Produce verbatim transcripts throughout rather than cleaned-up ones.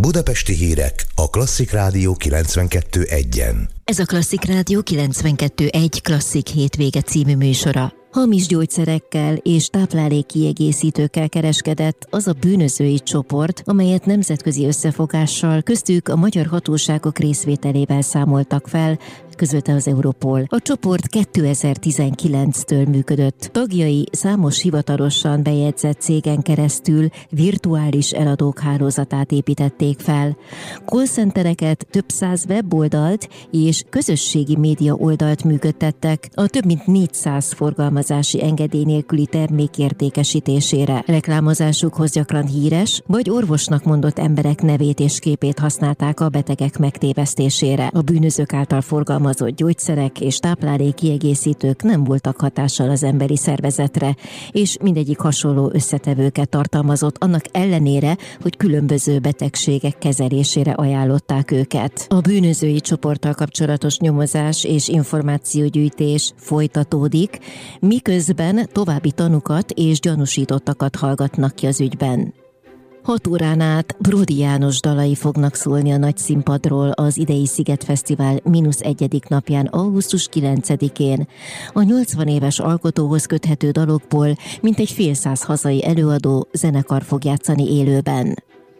Budapesti hírek a Klasszik Rádió kilencvenkettő egyen. Ez a Klasszik Rádió kilencvenkettő egy Klasszik hétvége című műsora. Hamis gyógyszerekkel és táplálékkiegészítőkkel kereskedett az a bűnözői csoport, amelyet nemzetközi összefogással, köztük a magyar hatóságok részvételével számoltak fel, közölte az Europol. A csoport kétezer-tizenkilenctől működött. Tagjai számos hivatalosan bejegyzett cégen keresztül virtuális eladók hálózatát építették fel. Callcentereket, több száz weboldalt és közösségi média oldalt működtettek a több mint négyszáz forgalmazási engedély nélküli termék értékesítésére. Reklámozásukhoz gyakran híres vagy orvosnak mondott emberek nevét és képét használták a betegek megtévesztésére. A bűnözők által forgalmazott gyógyszerek és táplálékkiegészítők nem voltak hatással az emberi szervezetre, és mindegyik hasonló összetevőket tartalmazott, annak ellenére, hogy különböző betegségek kezelésére ajánlották őket. A bűnözői csoporttal kapcsolatos nyomozás és információgyűjtés folytatódik, miközben további tanukat és gyanúsítottakat hallgatnak ki az ügyben. Hat órán át Bródi János dalai fognak szólni a nagy színpadról az idei Szigetfesztivál mínusz egyedik napján, augusztus kilencedikén. A nyolcvan éves alkotóhoz köthető dalokból mintegy fél száz hazai előadó, zenekar fog játszani élőben.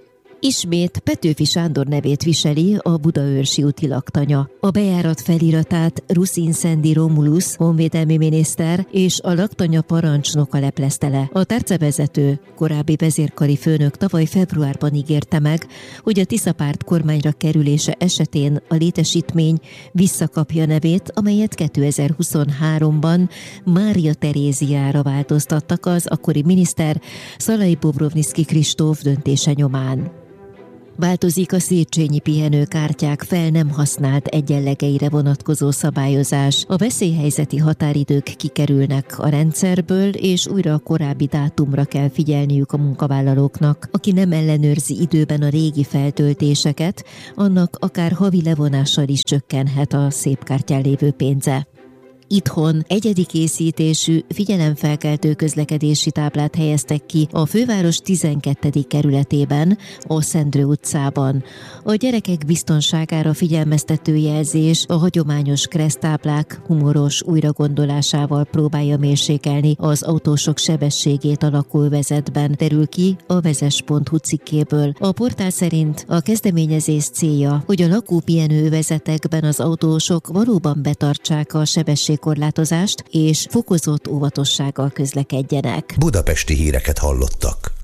Ismét Petőfi Sándor nevét viseli a Budaörsi úti laktanya. A bejárat feliratát Ruszin Szendi Romulus, honvédelmi miniszter és a laktanya parancsnoka leplezte le. A tárcavezető, korábbi vezérkari főnök tavaly februárban ígérte meg, hogy a Tiszapárt kormányra kerülése esetén a létesítmény visszakapja nevét, amelyet kétezer-huszonháromban Mária Teréziára változtattak az akkori miniszter, Szalai Bobrovnicki Kristóf döntése nyomán. Változik a Széchenyi pihenőkártyák fel nem használt egyenlegeire vonatkozó szabályozás. A veszélyhelyzeti határidők kikerülnek a rendszerből, és újra a korábbi dátumra kell figyelniük a munkavállalóknak. Aki nem ellenőrzi időben a régi feltöltéseket, annak akár havi levonással is csökkenhet a szép kártyán lévő pénze. Itthon egyedi készítésű, figyelemfelkeltő közlekedési táblát helyeztek ki a főváros tizenkettedik kerületében, a Szendrő utcában. A gyerekek biztonságára figyelmeztető jelzés a hagyományos kereszttáblák humoros újragondolásával próbálja mérsékelni az autósok sebességét a lakóövezetben, derül ki a vezes pont hu cikkéből. A portál szerint a kezdeményezés célja, hogy a lakópihenőövezetekben az autósok valóban betartsák a sebesség korlátozást és fokozott óvatossággal közlekedjenek. Budapesti híreket hallottak.